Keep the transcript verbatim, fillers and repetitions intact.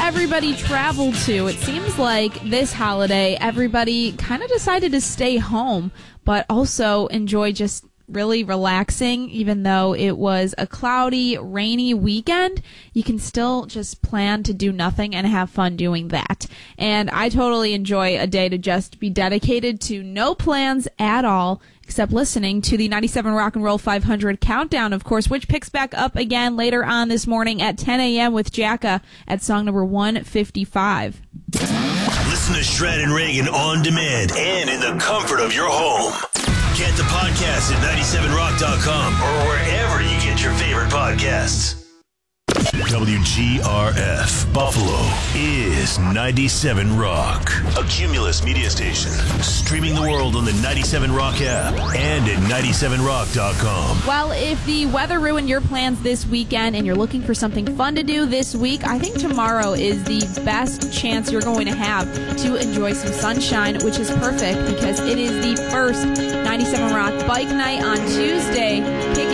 everybody travel to? It seems like this holiday, everybody kind of decided to stay home, but also enjoy just really relaxing. Even though it was a cloudy, rainy weekend, you can still just plan to do nothing and have fun doing that. And I totally enjoy a day to just be dedicated to no plans at all, except listening to the ninety-seven Rock and Roll five hundred Countdown, of course, which picks back up again later on this morning at ten a.m. with Jacka at song number one fifty-five. Listen to Shred and Reagan on demand and in the comfort of your home. Get the podcast at ninety-seven rock dot com or wherever you get your favorite podcasts. W G R F Buffalo is ninety-seven Rock, a Cumulus media station, streaming the world on the ninety-seven Rock app and at ninety-seven rock dot com. Well, if the weather ruined your plans this weekend and you're looking for something fun to do this week, I think tomorrow is the best chance you're going to have to enjoy some sunshine, which is perfect because it is the first ninety-seven Rock Bike Night on Tuesday. Kicking